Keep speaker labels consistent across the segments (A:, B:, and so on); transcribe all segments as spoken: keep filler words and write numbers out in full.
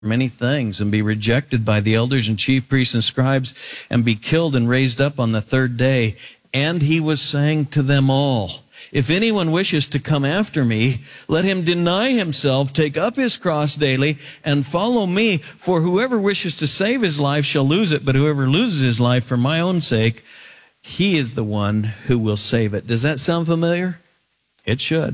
A: many things and be rejected by the elders and chief priests and scribes and be killed and raised up on the third day. And he was saying to them all, if anyone wishes to come after me, let him deny himself, take up his cross daily, and follow me. For whoever wishes to save his life shall lose it, but whoever loses his life for my own sake, he is the one who will save it. Does that sound familiar? It should.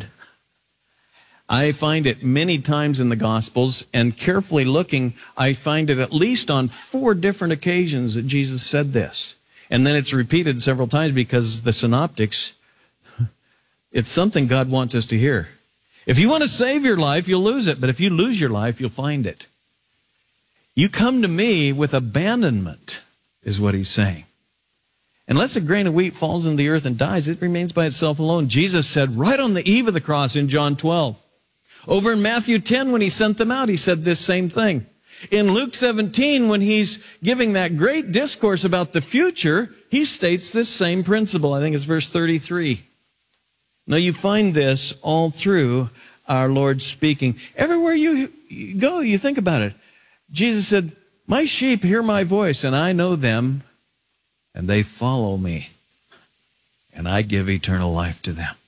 A: I find it many times in the Gospels, and carefully looking, I find it at least on four different occasions that Jesus said this. And then it's repeated several times because the synoptics, it's something God wants us to hear. If you want to save your life, you'll lose it. But if you lose your life, you'll find it. You come to me with abandonment, is what he's saying. Unless a grain of wheat falls in the earth and dies, it remains by itself alone. Jesus said right on the eve of the cross in John twelve. Over in Matthew ten, when he sent them out, he said this same thing. In Luke seventeen, when he's giving that great discourse about the future, he states this same principle. I think it's verse thirty-three. Now, you find this all through our Lord speaking. Everywhere you go, you think about it. Jesus said, my sheep hear my voice, and I know them, and they follow me, and I give eternal life to them.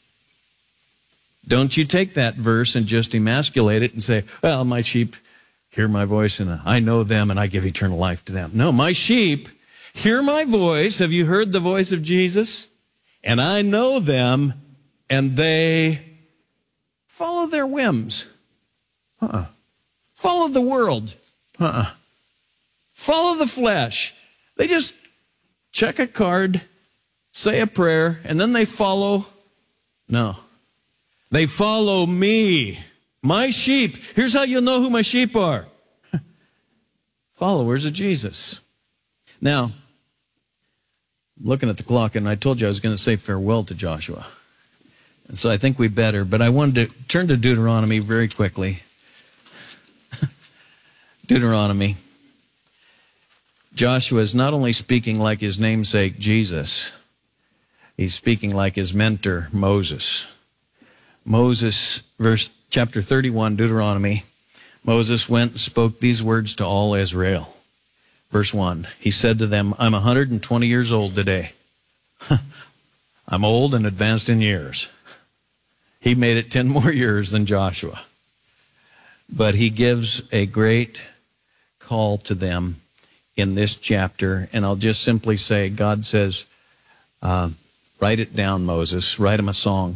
A: Don't you take that verse and just emasculate it and say, well, my sheep hear my voice, and I know them, and I give eternal life to them. No, my sheep hear my voice. Have you heard the voice of Jesus? And I know them, and they follow their whims. Uh-uh. Follow the world. Uh-uh. Follow the flesh. They just check a card, say a prayer, and then they follow. No. They follow me, my sheep. Here's how you'll know who my sheep are. Followers of Jesus. Now, I'm looking at the clock, and I told you I was going to say farewell to Joshua. And so I think we better, but I wanted to turn to Deuteronomy very quickly. Deuteronomy. Joshua is not only speaking like his namesake Jesus, he's speaking like his mentor Moses. Moses, verse chapter thirty-one, Deuteronomy, Moses went and spoke these words to all Israel. Verse one, he said to them, I'm one hundred twenty years old today. I'm old and advanced in years. He made it ten more years than Joshua. But he gives a great call to them in this chapter. And I'll just simply say, God says, uh, write it down, Moses. Write him a song.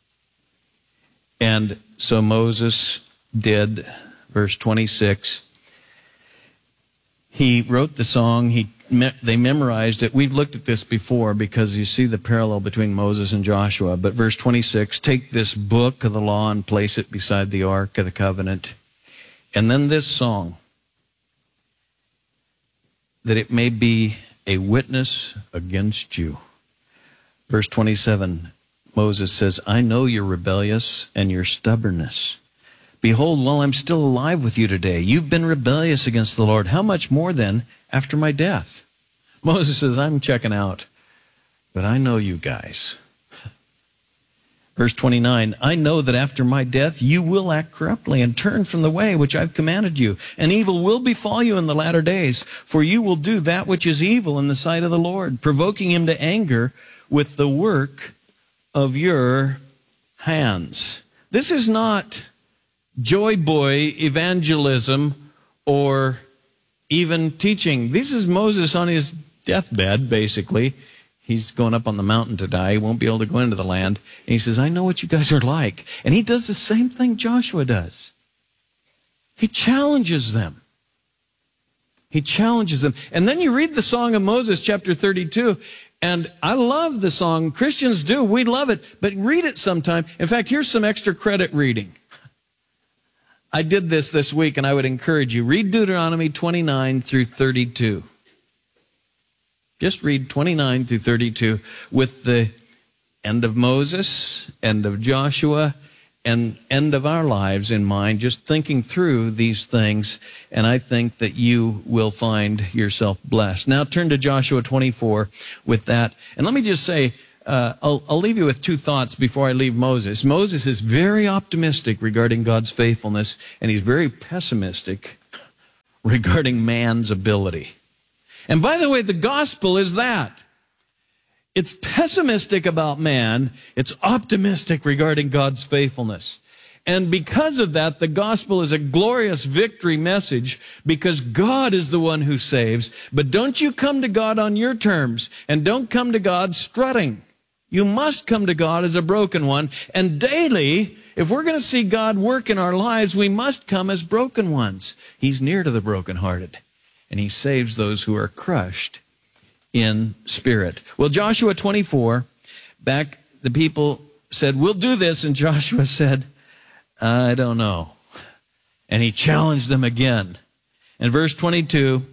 A: And so Moses did, verse twenty-six. He wrote the song. He They memorized it. We've looked at this before because you see the parallel between Moses and Joshua. But verse twenty-six, take this book of the law and place it beside the ark of the covenant. And then this song, that it may be a witness against you. Verse twenty-seven, Moses says, I know you're rebellious and your stubbornness. Behold, while I'm still alive with you today, you've been rebellious against the Lord. How much more then after my death? Moses says, I'm checking out, but I know you guys. Verse twenty-nine, I know that after my death you will act corruptly and turn from the way which I've commanded you, and evil will befall you in the latter days, for you will do that which is evil in the sight of the Lord, provoking him to anger with the work of your hands. This is not joy boy evangelism or even teaching. This is Moses on his deathbed, basically. He's going up on the mountain to die. He won't be able to go into the land. And he says, I know what you guys are like. And he does the same thing Joshua does. He challenges them. He challenges them. And then you read the Song of Moses, chapter thirty-two, and I love the song. Christians do. We love it. But read it sometime. In fact, here's some extra credit reading. I did this this week, and I would encourage you. Read Deuteronomy twenty-nine through thirty-two. Just read twenty-nine through thirty-two with the end of Moses, end of Joshua, and end of our lives in mind, just thinking through these things, and I think that you will find yourself blessed. Now turn to Joshua twenty-four with that. And let me just say, uh, I'll, I'll leave you with two thoughts before I leave Moses. Moses is very optimistic regarding God's faithfulness, and he's very pessimistic regarding man's ability. And by the way, the gospel is that. It's pessimistic about man. It's optimistic regarding God's faithfulness. And because of that, the gospel is a glorious victory message because God is the one who saves. But don't you come to God on your terms, and don't come to God strutting. You must come to God as a broken one. And daily, if we're going to see God work in our lives, we must come as broken ones. He's near to the brokenhearted, and he saves those who are crushed in spirit. Well, Joshua twenty-four, back the people said, we'll do this. And Joshua said, I don't know. And he challenged them again. In verse twenty-two,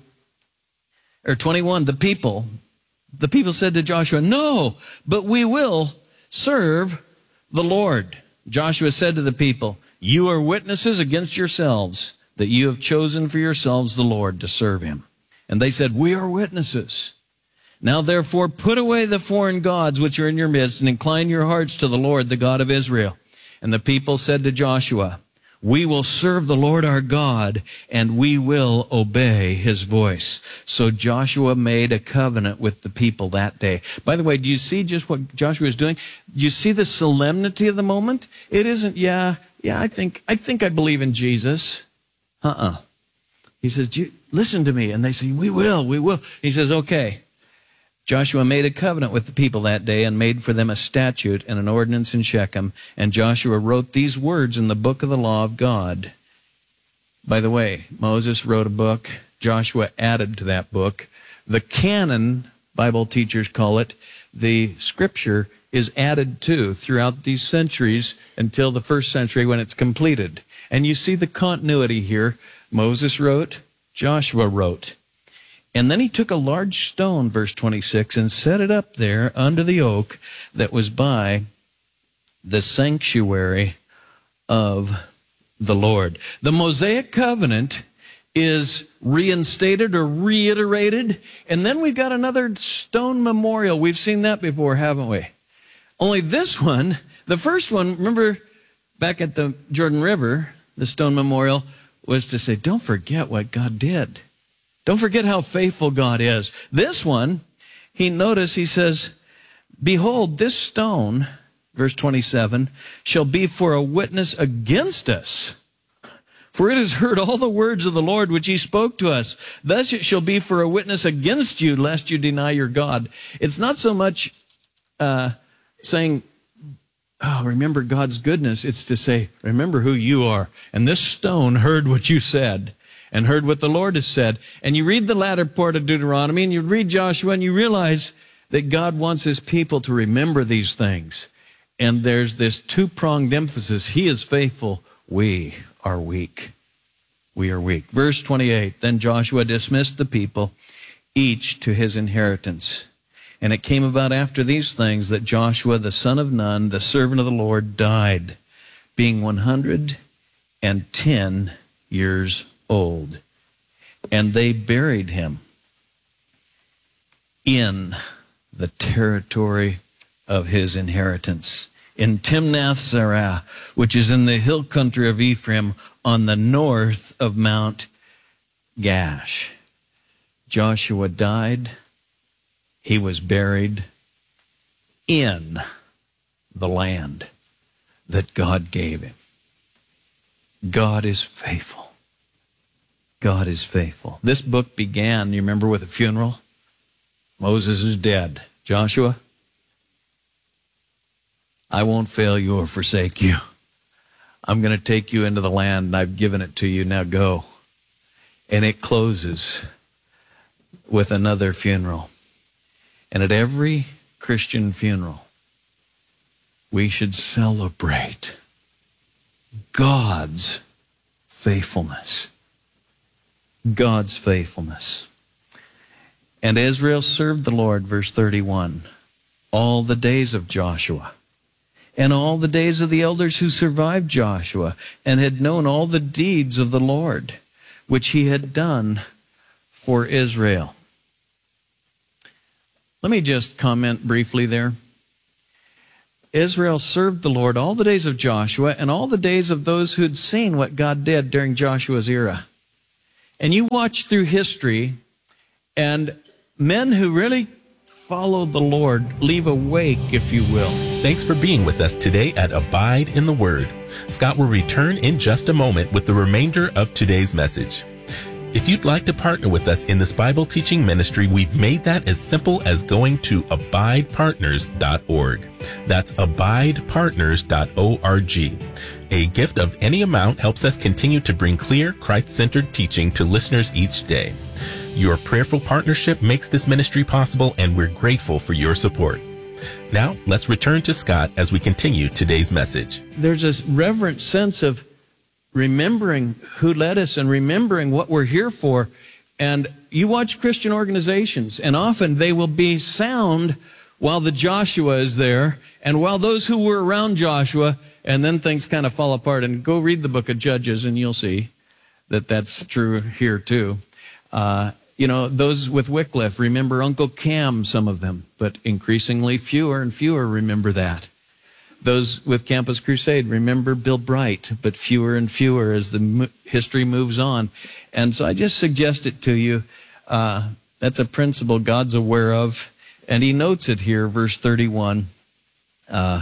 A: or twenty-one, the people, the people said to Joshua, no, but we will serve the Lord. Joshua said to the people, you are witnesses against yourselves that you have chosen for yourselves the Lord to serve him. And they said, we are witnesses. Now therefore put away the foreign gods which are in your midst, and incline your hearts to the Lord, the God of Israel. And the people said to Joshua, we will serve the Lord our God, and we will obey his voice. So Joshua made a covenant with the people that day. By the way, do you see just what Joshua is doing? Do you see the solemnity of the moment? It isn't, yeah, yeah, I think, I think I believe in Jesus. Uh-uh. He says, listen to me. And they say, we will, we will. He says, okay. Joshua made a covenant with the people that day and made for them a statute and an ordinance in Shechem. And Joshua wrote these words in the book of the law of God. By the way, Moses wrote a book. Joshua added to that book. The canon, Bible teachers call it, the scripture is added to throughout these centuries until the first century when it's completed. And you see the continuity here. Moses wrote, Joshua wrote. And then he took a large stone, verse twenty-six, and set it up there under the oak that was by the sanctuary of the Lord. The Mosaic covenant is reinstated or reiterated, and then we've got another stone memorial. We've seen that before, haven't we? Only this one, the first one, remember back at the Jordan River, the stone memorial was to say, don't forget what God did. Don't forget how faithful God is. This one, he notice he says, behold, this stone, verse twenty-seven, shall be for a witness against us. For it has heard all the words of the Lord which he spoke to us. Thus it shall be for a witness against you, lest you deny your God. It's not so much uh, saying, oh, remember God's goodness. It's to say, remember who you are. And this stone heard what you said and heard what the Lord has said. And you read the latter part of Deuteronomy and you read Joshua and you realize that God wants his people to remember these things. And there's this two-pronged emphasis. He is faithful. We are weak. We are weak. Verse twenty-eight, then Joshua dismissed the people, each to his inheritance. And it came about after these things that Joshua, the son of Nun, the servant of the Lord, died, being one hundred ten years old. And they buried him in the territory of his inheritance, in Timnath-Serah, which is in the hill country of Ephraim, on the north of Mount Gash. Joshua died. He was buried in the land that God gave him. God is faithful. God is faithful. This book began, you remember, with a funeral? Moses is dead. Joshua, I won't fail you or forsake you. I'm going to take you into the land, and I've given it to you. Now go. And it closes with another funeral. And at every Christian funeral, we should celebrate God's faithfulness. God's faithfulness. And Israel served the Lord, verse thirty-one, all the days of Joshua, and all the days of the elders who survived Joshua, and had known all the deeds of the Lord, which he had done for Israel. Let me just comment briefly there. Israel served the Lord all the days of Joshua and all the days of those who had seen what God did during Joshua's era. And you watch through history, and men who really follow the Lord leave a wake, if you will.
B: Thanks for being with us today at Abide in the Word. Scott will return in just a moment with the remainder of today's message. If you'd like to partner with us in this Bible teaching ministry, we've made that as simple as going to abide partners dot org. That's abide partners dot org. A gift of any amount helps us continue to bring clear, Christ-centered teaching to listeners each day. Your prayerful partnership makes this ministry possible, and we're grateful for your support. Now, let's return to Scott as we continue today's message.
A: There's a reverent sense of remembering who led us and remembering what we're here for. And you watch Christian organizations, and often they will be sound while the Joshua is there, and while those who were around Joshua, and then things kind of fall apart. And go read the book of Judges, and you'll see that that's true here too. Uh, you know, those with Wycliffe remember Uncle Cam, some of them, but increasingly fewer and fewer remember that. Those with Campus Crusade remember Bill Bright, but fewer and fewer as the mo- history moves on. And so I just suggest it to you. Uh, that's a principle God's aware of, and he notes it here, verse thirty-one. Uh,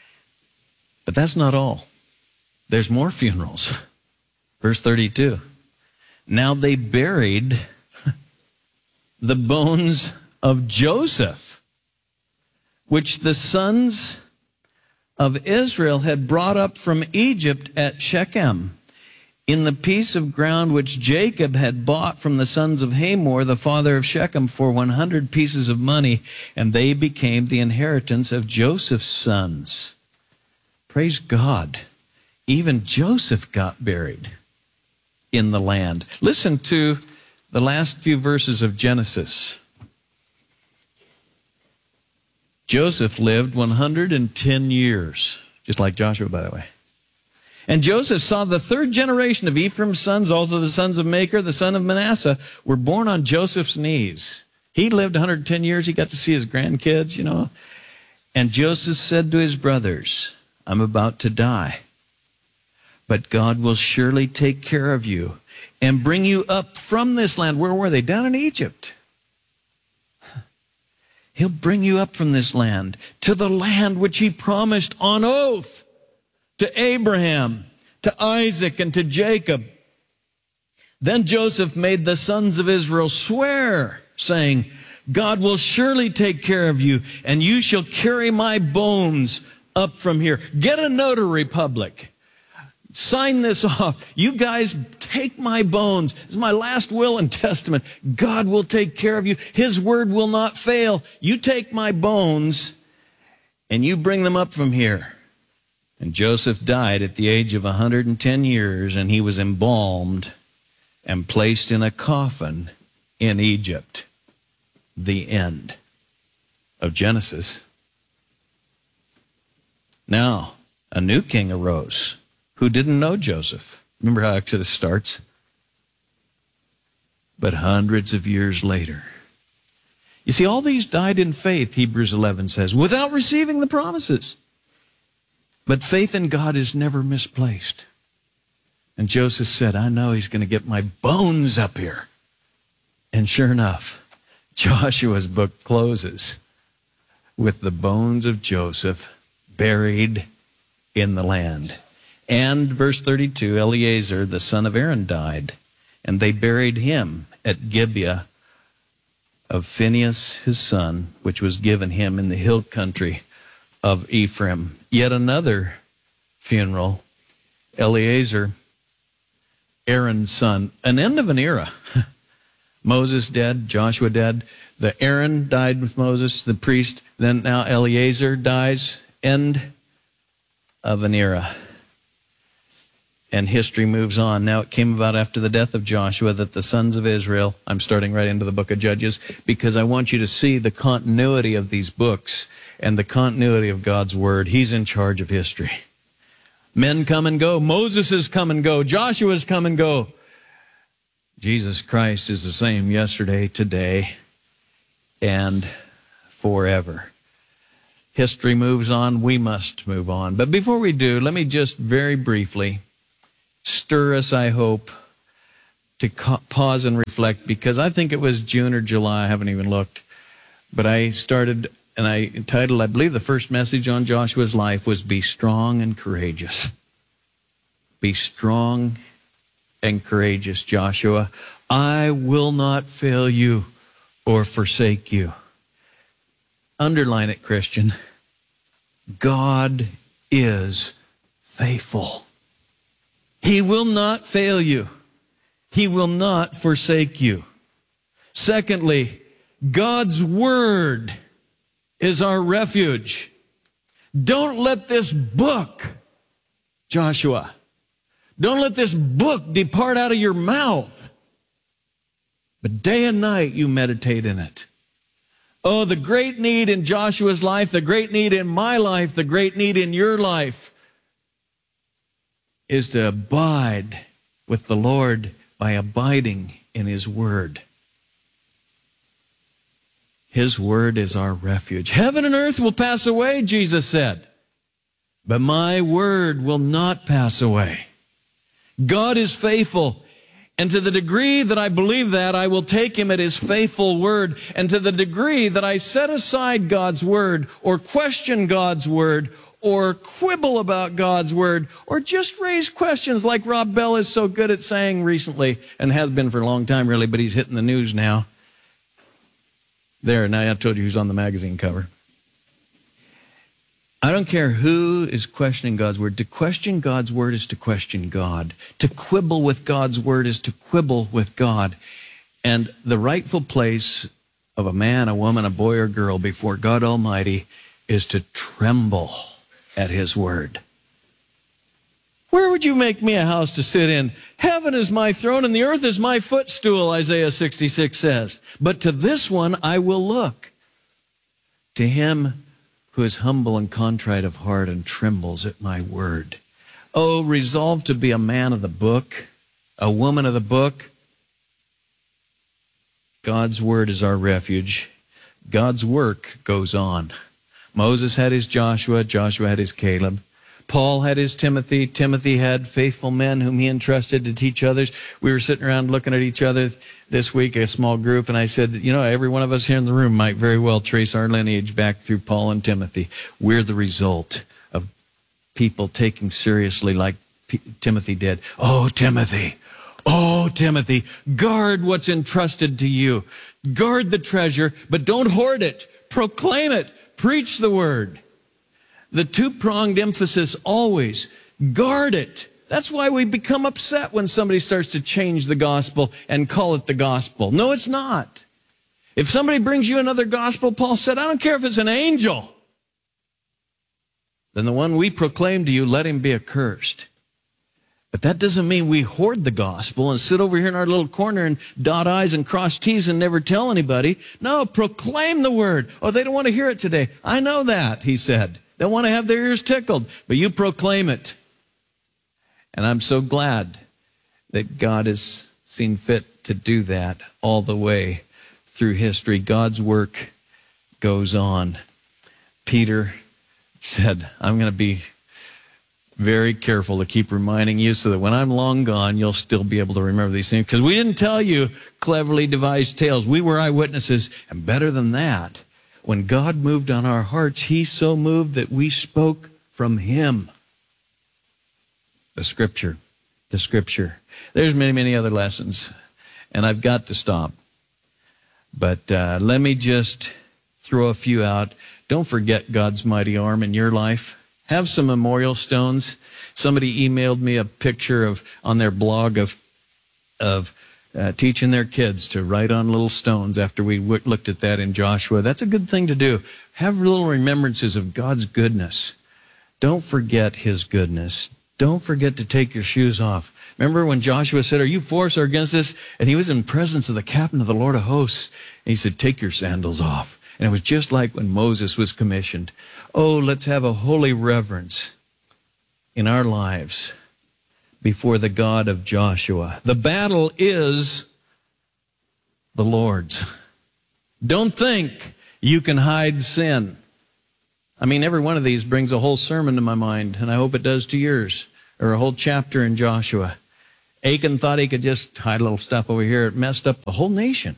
A: but that's not all. There's more funerals. Verse thirty-two. Now they buried the bones of Joseph, which the sons of Israel had brought up from Egypt at Shechem, in the piece of ground which Jacob had bought from the sons of Hamor, the father of Shechem, for one hundred pieces of money, and they became the inheritance of Joseph's sons. Praise God. Even Joseph got buried in the land. Listen to the last few verses of Genesis. Joseph lived one hundred ten years, just like Joshua, by the way. And Joseph saw the third generation of Ephraim's sons, also the sons of Machir, the son of Manasseh, were born on Joseph's knees. He lived one hundred ten years. He got to see his grandkids, you know. And Joseph said to his brothers, I'm about to die, but God will surely take care of you and bring you up from this land. Where were they? Down in Egypt. He'll bring you up from this land to the land which he promised on oath to Abraham, to Isaac, and to Jacob. Then Joseph made the sons of Israel swear, saying, God will surely take care of you, and you shall carry my bones up from here. Get a notary public. Sign this off. You guys take my bones. This is my last will and testament. God will take care of you. His word will not fail. You take my bones and you bring them up from here. And Joseph died at the age of one hundred ten years, and he was embalmed and placed in a coffin in Egypt. The end of Genesis. Now, a new king arose who didn't know Joseph. Remember how Exodus starts? But hundreds of years later. You see, all these died in faith, Hebrews eleven says, without receiving the promises. But faith in God is never misplaced. And Joseph said, I know he's going to get my bones up here. And sure enough, Joshua's book closes with the bones of Joseph buried in the land. And verse thirty-two, Eleazar, the son of Aaron, died, and they buried him at Gibeah of Phinehas his son, which was given him in the hill country of Ephraim. Yet another funeral, Eleazar, Aaron's son, an end of an era. Moses dead, Joshua dead, the Aaron died with Moses, the priest, then now Eleazar dies, end of an era. And history moves on. Now it came about after the death of Joshua that the sons of Israel, I'm starting right into the book of Judges, because I want you to see the continuity of these books and the continuity of God's word. He's in charge of history. Men come and go. Moses has come and go. Joshua's come and go. Jesus Christ is the same yesterday, today, and forever. History moves on. We must move on. But before we do, let me just very briefly stir us, I hope, to pause and reflect, because I think it was June or July, I haven't even looked, but I started, and I entitled, I believe the first message on Joshua's life was Be Strong and Courageous. Be strong and courageous, Joshua. I will not fail you or forsake you. Underline it, Christian. God is faithful. He will not fail you. He will not forsake you. Secondly, God's word is our refuge. Don't let this book, Joshua, don't let this book depart out of your mouth, but day and night you meditate in it. Oh, the great need in Joshua's life, the great need in my life, the great need in your life is to abide with the Lord by abiding in His Word. His Word is our refuge. Heaven and earth will pass away, Jesus said, but my Word will not pass away. God is faithful. And to the degree that I believe that, I will take Him at His faithful word. And to the degree that I set aside God's word, or question God's word, or quibble about God's word, or just raise questions like Rob Bell is so good at saying recently, and has been for a long time really, but he's hitting the news now. There, now I told you who's on the magazine cover. I don't care who is questioning God's word. To question God's word is to question God. To quibble with God's word is to quibble with God. And the rightful place of a man, a woman, a boy, or girl before God Almighty is to tremble at His word. Where would you make me a house to sit in? Heaven is my throne and the earth is my footstool, Isaiah sixty-six says. But to this one I will look. To him who is humble and contrite of heart and trembles at my word. Oh, resolve to be a man of the book, a woman of the book. God's word is our refuge. God's work goes on. Moses had his Joshua, Joshua had his Caleb. Paul had his Timothy. Timothy had faithful men whom he entrusted to teach others. We were sitting around looking at each other this week, a small group, and I said, you know, every one of us here in the room might very well trace our lineage back through Paul and Timothy. We're the result of people taking seriously like P- Timothy did. Oh, Timothy. Oh, Timothy, guard what's entrusted to you. Guard the treasure, but don't hoard it. Proclaim it. Preach the word. The two-pronged emphasis always, guard it. That's why we become upset when somebody starts to change the gospel and call it the gospel. No, it's not. If somebody brings you another gospel, Paul said, I don't care if it's an angel, then the one we proclaim to you, let him be accursed. But that doesn't mean we hoard the gospel and sit over here in our little corner and dot I's and cross T's and never tell anybody. No, proclaim the word. Oh, they don't want to hear it today. I know that, he said. They want to have their ears tickled, but you proclaim it. And I'm so glad that God has seen fit to do that all the way through history. God's work goes on. Peter said, I'm going to be very careful to keep reminding you so that when I'm long gone, you'll still be able to remember these things. Because we didn't tell you cleverly devised tales. We were eyewitnesses. And better than that, when God moved on our hearts, He so moved that we spoke from Him. The Scripture. The Scripture. There's many, many other lessons. And I've got to stop. But uh, let me just throw a few out. Don't forget God's mighty arm in your life. Have some memorial stones. Somebody emailed me a picture of on their blog of of uh, teaching their kids to write on little stones after we w- looked at that in Joshua. That's a good thing to do. Have little remembrances of God's goodness. Don't forget His goodness. Don't forget to take your shoes off. Remember when Joshua said, are you for us or against us? And he was in presence of the captain of the Lord of hosts. And he said, take your sandals off. And it was just like when Moses was commissioned. Oh, let's have a holy reverence in our lives before the God of Joshua. The battle is the Lord's. Don't think you can hide sin. I mean, every one of these brings a whole sermon to my mind, and I hope it does to yours, or a whole chapter in Joshua. Achan thought he could just hide a little stuff over here. It messed up the whole nation.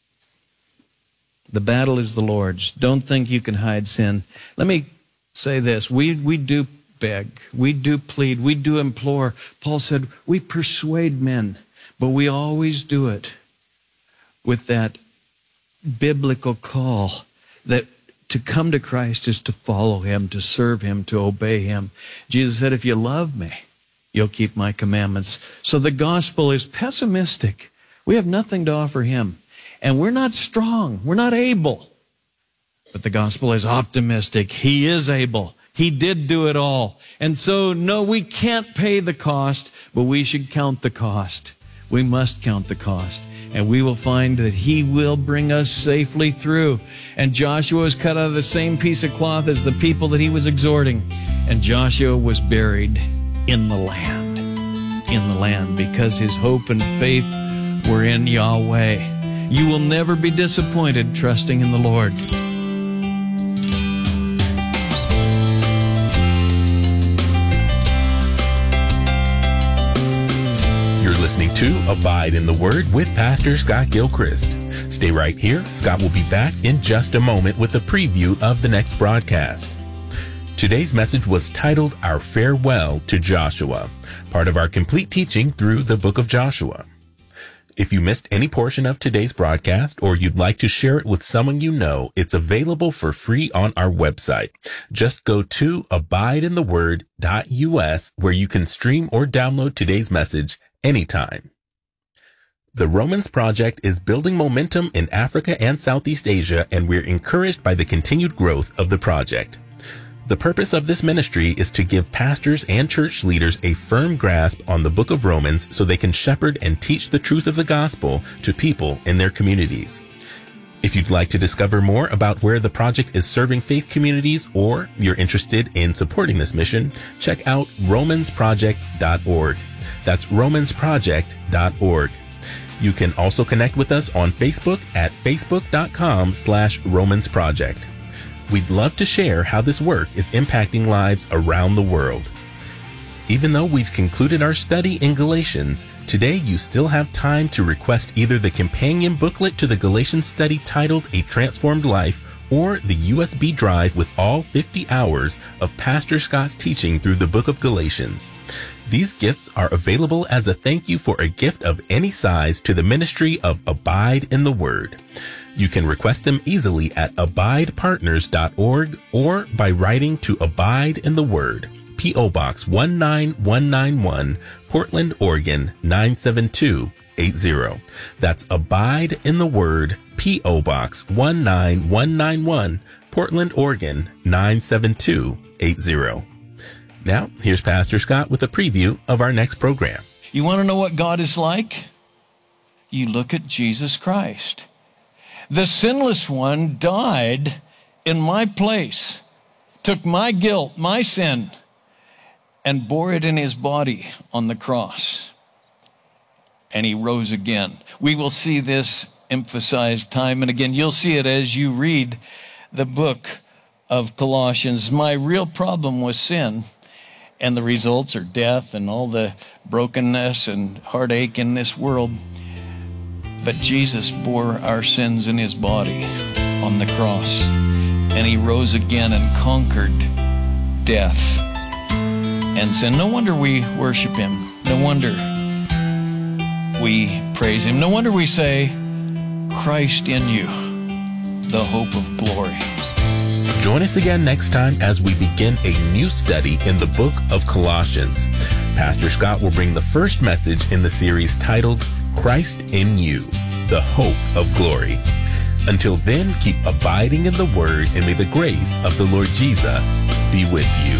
A: The battle is the Lord's. Don't think you can hide sin. Let me say this. We, we do beg. We do plead. We do implore. Paul said, we persuade men, but we always do it with that biblical call that to come to Christ is to follow him, to serve him, to obey him. Jesus said, if you love me, you'll keep my commandments. So the gospel is pessimistic. We have nothing to offer him. And we're not strong. We're not able. But the gospel is optimistic. He is able. He did do it all. And so, no, we can't pay the cost, but we should count the cost. We must count the cost. And we will find that he will bring us safely through. And Joshua was cut out of the same piece of cloth as the people that he was exhorting. And Joshua was buried in the land. In the land, because his hope and faith were in Yahweh. You will never be disappointed trusting in the Lord.
B: You're listening to Abide in the Word with Pastor Scott Gilchrist. Stay right here. Scott will be back in just a moment with a preview of the next broadcast. Today's message was titled Our Farewell to Joshua, part of our complete teaching through the book of Joshua. If you missed any portion of today's broadcast or you'd like to share it with someone you know, it's available for free on our website. Just go to abide in the word dot U S where you can stream or download today's message anytime. The Romans Project is building momentum in Africa and Southeast Asia, and we're encouraged by the continued growth of the project. The purpose of this ministry is to give pastors and church leaders a firm grasp on the book of Romans so they can shepherd and teach the truth of the gospel to people in their communities. If you'd like to discover more about where the project is serving faith communities, or you're interested in supporting this mission, check out romans project dot org. That's romans project dot org. You can also connect with us on Facebook at facebook.com slash romansproject. We'd love to share how this work is impacting lives around the world. Even though we've concluded our study in Galatians, today you still have time to request either the companion booklet to the Galatians study titled A Transformed Life, or the U S B drive with all fifty hours of Pastor Scott's teaching through the book of Galatians. These gifts are available as a thank you for a gift of any size to the ministry of Abide in the Word. You can request them easily at abide partners dot org or by writing to Abide in the Word, P O Box one nine one nine one, Portland, Oregon nine seven two eight zero. That's Abide in the Word, P O Box one nine one nine one, Portland, Oregon nine seven two eight zero. Now, here's Pastor Scott with a preview of our next program.
A: You want to know what God is like? You look at Jesus Christ. The sinless one died in my place, took my guilt, my sin, and bore it in his body on the cross. And he rose again. We will see this emphasized time and again. You'll see it as you read the book of Colossians. My real problem was sin, and the results are death and all the brokenness and heartache in this world. But Jesus bore our sins in his body on the cross, and he rose again and conquered death and sin. No wonder we worship him. No wonder we praise him. No wonder we say, Christ in you, the hope of glory.
B: Join us again next time as we begin a new study in the book of Colossians. Pastor Scott will bring the first message in the series titled Christ in You, the hope of glory. Until then, keep abiding in the Word, and may the grace of the Lord Jesus be with you.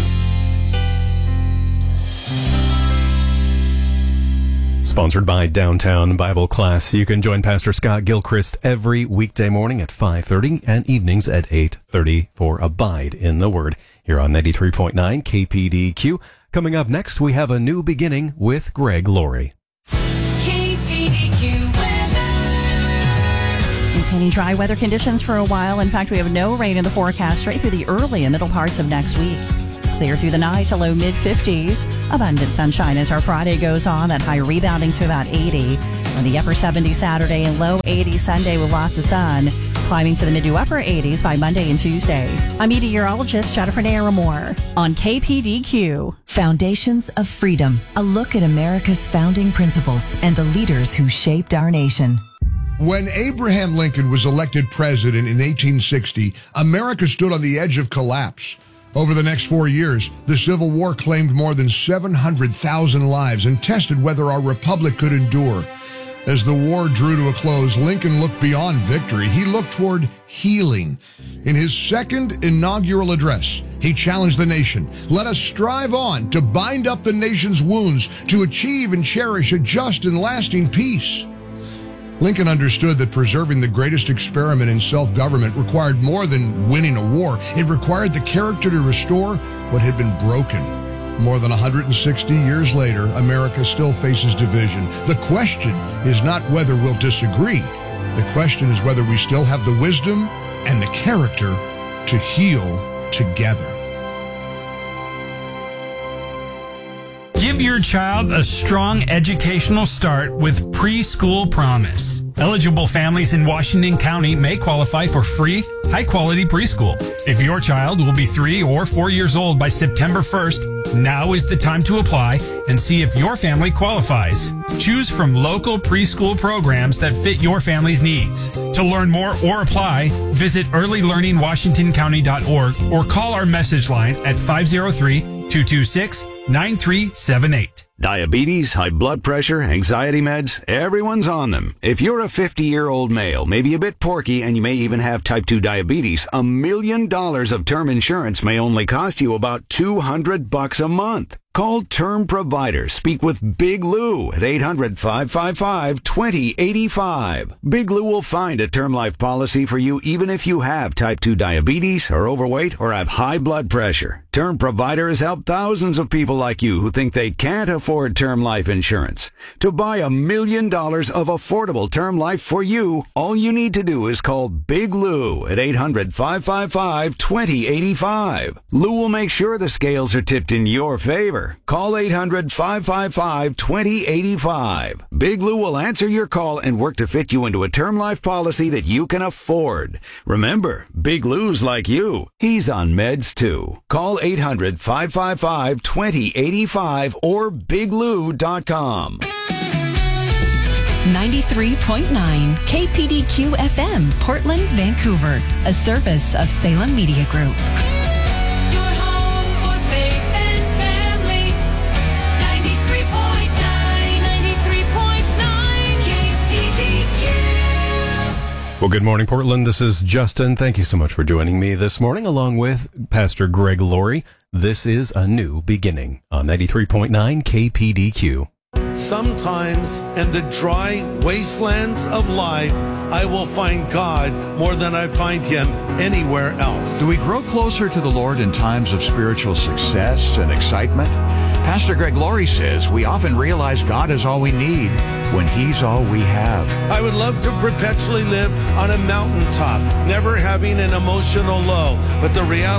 C: Sponsored by Downtown Bible Class. You can join Pastor Scott Gilchrist every weekday morning at five thirty and evenings at eight thirty for Abide in the Word here on ninety-three point nine K P D Q. Coming up next, we have a new beginning with Greg Laurie.
D: K P D Q weather.
E: Maintaining dry weather conditions for a while. In fact, we have no rain in the forecast right through the early and middle parts of next week. clear through the night to low mid-fifties. Abundant sunshine as our Friday goes on, that high rebounding to about eighty. On the upper seventies Saturday and low eighties Sunday with lots of sun. Climbing to the mid to upper eighties by Monday and Tuesday. I'm meteorologist Jennifer Naramore on K P D Q.
F: Foundations of Freedom, a look at America's founding principles and the leaders who shaped our nation.
G: When Abraham Lincoln was elected president in eighteen sixty, America stood on the edge of collapse. Over the next four years, the Civil War claimed more than seven hundred thousand lives and tested whether our republic could endure. As the war drew to a close, Lincoln looked beyond victory. He looked toward healing. In his second inaugural address, he challenged the nation. Let us strive on to bind up the nation's wounds, to achieve and cherish a just and lasting peace. Lincoln understood that preserving the greatest experiment in self-government required more than winning a war. It required the character to restore what had been broken. More than one hundred sixty years later, America still faces division. The question is not whether we'll disagree. The question is whether we still have the wisdom and the character to heal together.
H: Give your child a strong educational start with Preschool Promise. Eligible families in Washington County may qualify for free, high-quality preschool. If your child will be three or four years old by September first, now is the time to apply and see if your family qualifies. Choose from local preschool programs that fit your family's needs. To learn more or apply, visit early learning washington county dot org or call our message line at five oh three, two two six, nine three seven eight.
I: Diabetes, high blood pressure, anxiety meds, everyone's on them. If you're a fifty-year-old male, maybe a bit porky, and you may even have type two diabetes, a million dollars of term insurance may only cost you about two hundred bucks a month. Call Term Provider. Speak with Big Lou at eight hundred, five five five, two oh eight five. Big Lou will find a term life policy for you even if you have type two diabetes, are overweight, or have high blood pressure. Term Provider has helped thousands of people like you who think they can't afford term life insurance. To buy a million dollars of affordable term life for you, all you need to do is call Big Lou at eight hundred, five five five, two oh eight five. Lou will make sure the scales are tipped in your favor. Call eight hundred, five five five, two oh eight five. Big Lou will answer your call and work to fit you into a term life policy that you can afford. Remember, Big Lou's like you. He's on meds too. Call eight hundred, five five five, two oh eight five or big lou dot com.
F: ninety-three point nine K P D Q F M, Portland, Vancouver, a service of Salem Media Group.
D: Your home for faith and family. ninety-three point nine, ninety-three point nine K P D Q.
C: Well, good morning, Portland. This is Justin. Thank you so much for joining me this morning, along with Pastor Greg Laurie. This is A New Beginning on ninety-three point nine K P D Q.
J: Sometimes in the dry wastelands of life, I will find God more than I find Him anywhere else.
K: Do we grow closer to the Lord in times of spiritual success and excitement? Pastor Greg Laurie says we often realize God is all we need when He's all we have.
J: I would love to perpetually live on a mountaintop, never having an emotional low. But the reality